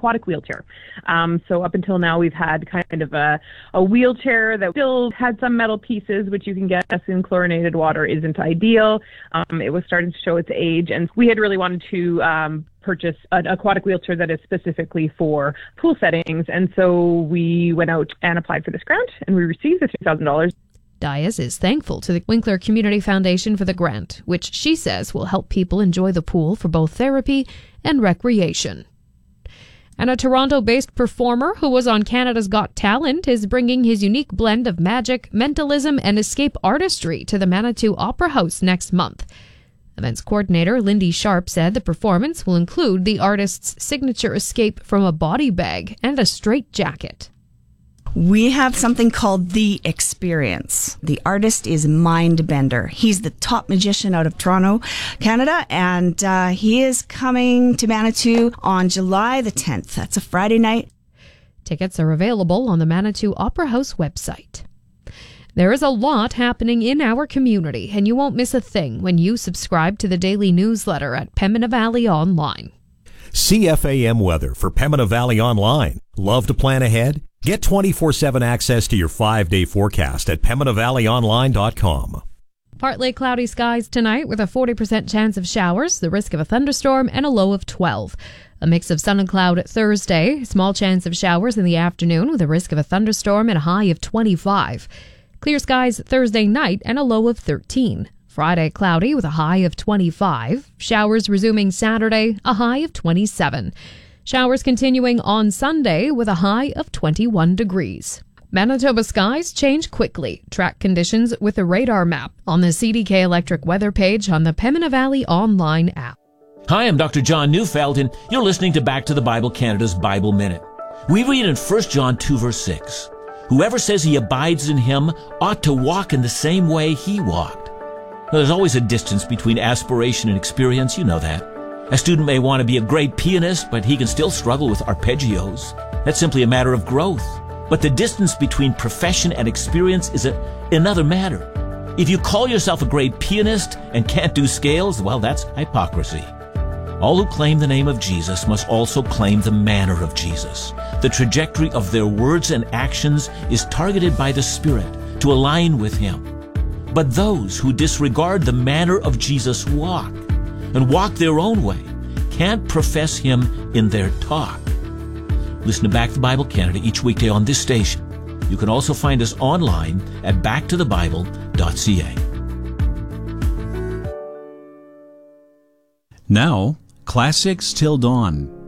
aquatic wheelchair. So up until now, we've had kind of a wheelchair that still had some metal pieces, which you can guess in chlorinated water isn't ideal. It was starting to show its age, and we had really wanted to purchase an aquatic wheelchair that is specifically for pool settings. And so we went out and applied for this grant, and we received the $3,000. Dias is thankful to the Winkler Community Foundation for the grant, which she says will help people enjoy the pool for both therapy and recreation. And a Toronto-based performer who was on Canada's Got Talent is bringing his unique blend of magic, mentalism, and escape artistry to the Manitou Opera House next month. Events coordinator Lindy Sharp said the performance will include the artist's signature escape from a body bag and a straitjacket. We have something called The Experience. The artist is Mindbender. He's the top magician out of Toronto, Canada, and he is coming to Manitou on July the 10th. That's a Friday night. Tickets are available on the Manitou Opera House website. There is a lot happening in our community, and you won't miss a thing when you subscribe to the daily newsletter at Pembina Valley Online. CFAM weather for Pembina Valley Online. Love to plan ahead? Get 24/7 access to your 5-day forecast at PembinaValleyOnline.com. Partly cloudy skies tonight with a 40% chance of showers, the risk of a thunderstorm, and a low of 12. A mix of sun and cloud Thursday, small chance of showers in the afternoon with a risk of a thunderstorm and a high of 25. Clear skies Thursday night and a low of 13. Friday cloudy with a high of 25. Showers resuming Saturday, a high of 27. Showers continuing on Sunday with a high of 21 degrees. Manitoba skies change quickly. Track conditions with a radar map on the CDK Electric weather page on the Pembina Valley Online app. Hi, I'm Dr. John Neufeld, and you're listening to Back to the Bible Canada's Bible Minute. We read in 1 John 2, verse 6, "Whoever says he abides in him ought to walk in the same way he walked." Now, there's always a distance between aspiration and experience, you know that. A student may want to be a great pianist, but he can still struggle with arpeggios. That's simply a matter of growth. But the distance between profession and experience is another matter. If you call yourself a great pianist and can't do scales, well, that's hypocrisy. All who claim the name of Jesus must also claim the manner of Jesus. The trajectory of their words and actions is targeted by the Spirit to align with Him. But those who disregard the manner of Jesus' walk and walk their own way can't profess Him in their talk. Listen to Back to the Bible Canada each weekday on this station. You can also find us online at backtothebible.ca. Now, Classics Till Dawn.